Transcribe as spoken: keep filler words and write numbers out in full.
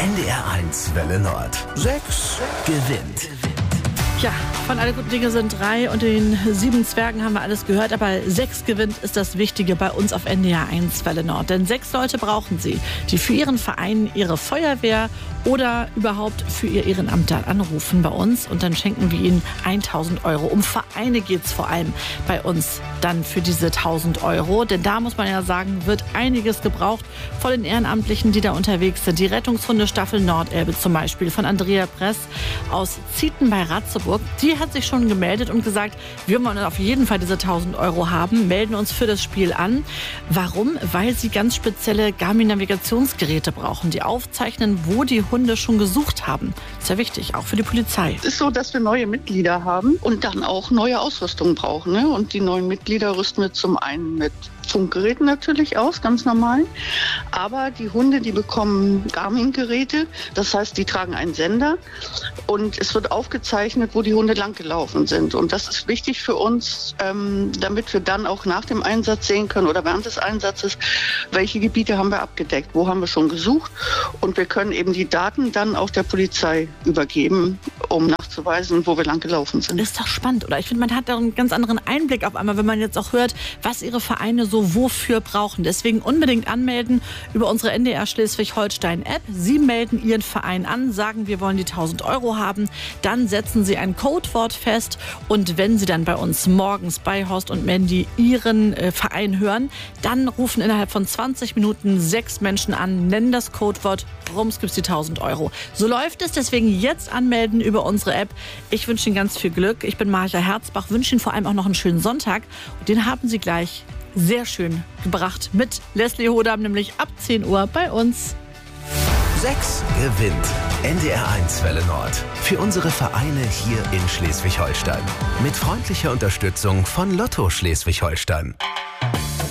N D R eins Welle Nord. Sechs gewinnt. Ja, von alle guten Dinge sind drei und den sieben Zwergen haben wir alles gehört, aber sechs gewinnt ist das Wichtige bei uns auf N D R eins Welle Nord. Denn sechs Leute brauchen sie, die für ihren Verein, ihre Feuerwehr oder überhaupt für ihr Ehrenamt dann anrufen bei uns und dann schenken wir ihnen tausend Euro. Um Vereine geht es vor allem bei uns dann für diese tausend Euro, denn da muss man ja sagen, wird einiges gebraucht von den Ehrenamtlichen, die da unterwegs sind. Die Rettungshundestaffel Nordelbe zum Beispiel von Andrea Press aus Zieten bei Ratzeburg, die hat sich schon gemeldet und gesagt, wir wollen auf jeden Fall diese tausend Euro haben, melden uns für das Spiel an. Warum? Weil sie ganz spezielle Garmin-Navigationsgeräte brauchen, die aufzeichnen, wo die Hunde schon gesucht haben. Ist ja wichtig, auch für die Polizei. Es ist so, dass wir neue Mitglieder haben und dann auch neue Ausrüstung brauchen. Ne? Und die neuen Mitglieder rüsten wir zum einen mit Funkgeräten natürlich aus, ganz normal. Aber die Hunde, die bekommen Garmin-Geräte. Das heißt, die tragen einen Sender und es wird aufgezeichnet, wo die Hunde lang gelaufen sind. Und das ist wichtig für uns, ähm, damit wir dann auch nach dem Einsatz sehen können oder während des Einsatzes, welche Gebiete haben wir abgedeckt, wo haben wir schon gesucht. Und wir können eben die Daten dann auch der Polizei übergeben, um nachzuweisen, wo wir lang gelaufen sind. Das ist doch spannend, oder? Ich finde, man hat da einen ganz anderen Einblick auf einmal, wenn man jetzt auch hört, was ihre Vereine so wofür brauchen. Deswegen unbedingt anmelden über unsere N D R Schleswig-Holstein-App. Sie melden Ihren Verein an, sagen, wir wollen die tausend Euro haben. Dann setzen Sie ein Codewort fest und wenn Sie dann bei uns morgens bei Horst und Mandy Ihren äh, Verein hören, dann rufen innerhalb von zwanzig Minuten sechs Menschen an, nennen das Codewort, rums gibt's die tausend Euro. So läuft es, deswegen jetzt anmelden über unsere App. Ich wünsche Ihnen ganz viel Glück. Ich bin Marja Herzbach, wünsche Ihnen vor allem auch noch einen schönen Sonntag. Und den haben Sie gleich sehr schön gebracht mit Leslie Hodam, nämlich ab zehn Uhr bei uns. Sechs gewinnt. N D R eins Welle Nord. Für unsere Vereine hier in Schleswig-Holstein. Mit freundlicher Unterstützung von Lotto Schleswig-Holstein.